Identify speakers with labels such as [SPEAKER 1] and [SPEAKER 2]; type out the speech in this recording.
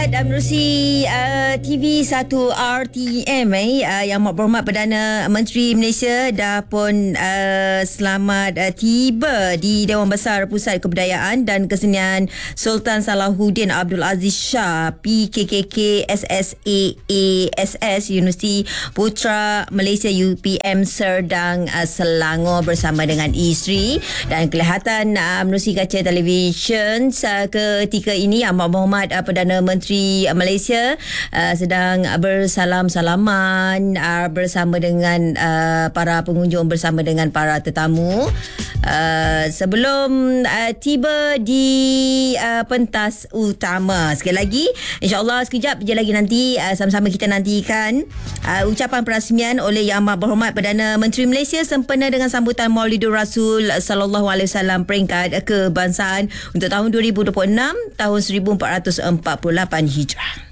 [SPEAKER 1] Sahabat menerusi TV1 RTM yang berhormat Perdana Menteri Malaysia dah pun selamat tiba di Dewan Besar Pusat Kebudayaan dan Kesenian Sultan Salahuddin Abdul Aziz Shah PKKK SSAASS Universiti Putra Malaysia UPM Serdang Selangor bersama dengan isteri, dan kelihatan menerusi kaca televisyen ketika ini Amat Berhormat Perdana Menteri Malaysia sedang bersalam-salaman bersama dengan para pengunjung, bersama dengan para tetamu sebelum tiba di pentas utama. Sekali lagi, insyaAllah sekejap je lagi nanti sama-sama kita nantikan ucapan perasmian oleh Yang Amat Berhormat Perdana Menteri Malaysia sempena dengan sambutan Maulidur Rasul sallallahu alaihi wasallam peringkat kebangsaan untuk tahun 2026 tahun 1448 Hijrah.